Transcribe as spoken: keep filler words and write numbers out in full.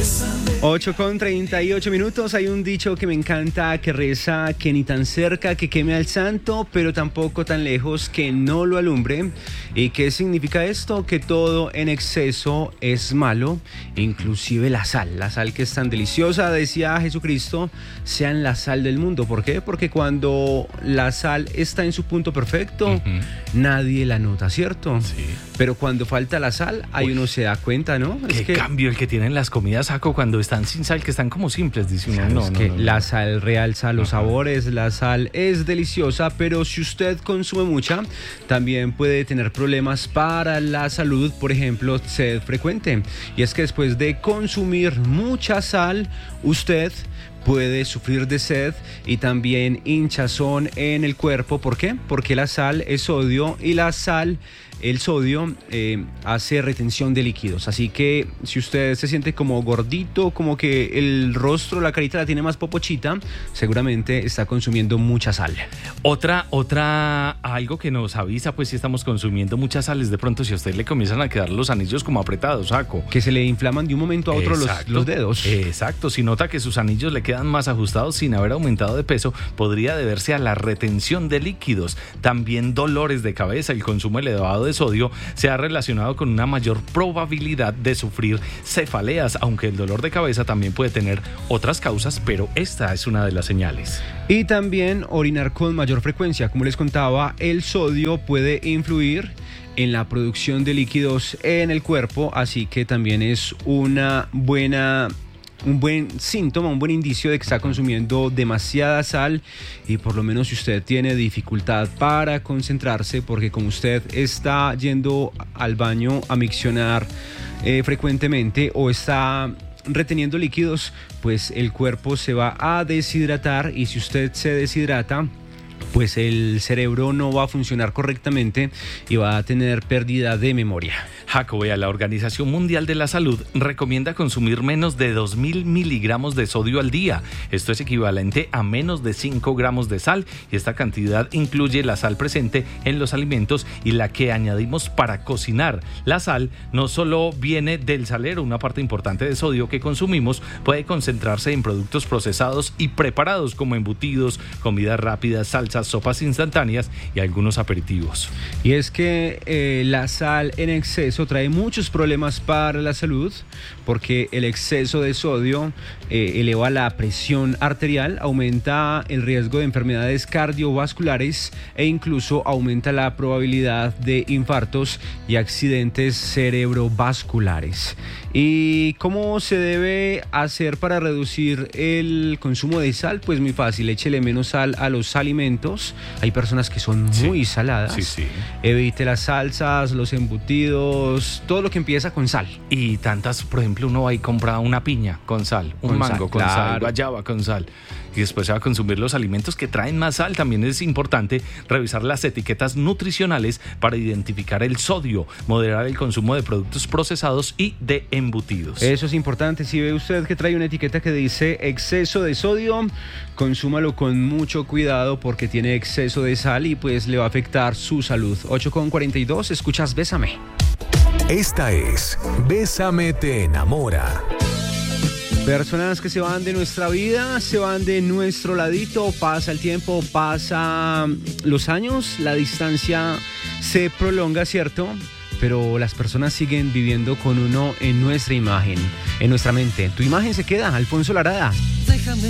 ocho con treinta y ocho minutos. Hay un dicho que me encanta que reza que ni tan cerca que queme al santo, pero tampoco tan lejos que no lo alumbre. ¿Y qué significa esto? Que todo en exceso es malo, inclusive la sal. La sal que es tan deliciosa, decía Jesucristo, sean la sal del mundo. ¿Por qué? Porque cuando la sal está en su punto perfecto, uh-huh. nadie la nota, ¿cierto? Sí. Pero cuando falta la sal, ahí Uy, uno se da cuenta, ¿no? Qué es que, cambio el que tienen las comidas, Jaco, cuando están sin sal, que están como simples, dice uno. Claro, no, es no, que no, no. la sal realza los Ajá. sabores, la sal es deliciosa, pero si usted consume mucha, también puede tener problemas para la salud, por ejemplo, sed frecuente. Y es que después de consumir mucha sal, usted puede sufrir de sed y también hinchazón en el cuerpo. ¿Por qué? Porque la sal es sodio y la sal, el sodio, eh, hace retención de líquidos. Así que si usted se siente como gordito, como que el rostro, la carita la tiene más popochita, seguramente está consumiendo mucha sal. Otra, otra, algo que nos avisa, pues si estamos consumiendo muchas sales, de pronto si a usted le comienzan a quedar los anillos como apretados, Jaco. Que se le inflaman de un momento a otro los, los dedos. Exacto, si nota que sus anillos le quedan más ajustados sin haber aumentado de peso, podría deberse a la retención de líquidos. También dolores de cabeza. El consumo elevado de sodio se ha relacionado con una mayor probabilidad de sufrir cefaleas, aunque el dolor de cabeza también puede tener otras causas, pero esta es una de las señales. Y también orinar con mayor frecuencia. Como les contaba, el sodio puede influir en la producción de líquidos en el cuerpo, así que también es una buena... un buen síntoma, un buen indicio de que está consumiendo demasiada sal. Y por lo menos si usted tiene dificultad para concentrarse, porque como usted está yendo al baño a miccionar eh, frecuentemente o está reteniendo líquidos, pues el cuerpo se va a deshidratar, y si usted se deshidrata, pues el cerebro no va a funcionar correctamente y va a tener pérdida de memoria. Jaco, vea, la Organización Mundial de la Salud recomienda consumir menos de dos mil miligramos de sodio al día. Esto es equivalente a menos de cinco gramos de sal, y esta cantidad incluye la sal presente en los alimentos y la que añadimos para cocinar. La sal no solo viene del salero, una parte importante de sodio que consumimos puede concentrarse en productos procesados y preparados como embutidos, comidas rápidas, salsas, sopas instantáneas y algunos aperitivos. Y es que eh, la sal en exceso trae muchos problemas para la salud, porque el exceso de sodio eh, eleva la presión arterial, aumenta el riesgo de enfermedades cardiovasculares e incluso aumenta la probabilidad de infartos y accidentes cerebrovasculares. ¿Y cómo se debe hacer para reducir el consumo de sal? Pues muy fácil, échele menos sal a los alimentos. Hay personas que son muy sí, saladas. Sí, sí. Evite las salsas, los embutidos, todo lo que empieza con sal. Y tantas, por ejemplo, uno va y compra una piña con sal, un con mango sal, con claro. sal, guayaba con sal, y después se va a consumir los alimentos que traen más sal. También es importante revisar las etiquetas nutricionales para identificar el sodio, moderar el consumo de productos procesados y de embutidos. Eso es importante. Si ve usted que trae una etiqueta que dice exceso de sodio, consúmalo con mucho cuidado, porque tiene exceso de sal y pues le va a afectar su salud. ocho con cuarenta y dos, escuchas Bésame. Esta es Bésame te enamora. Personas que se van de nuestra vida, se van de nuestro ladito, pasa el tiempo, pasa los años, la distancia se prolonga, ¿cierto? Pero las personas siguen viviendo con uno en nuestra imagen, en nuestra mente. Tu imagen se queda, Alfonso Larada. Déjame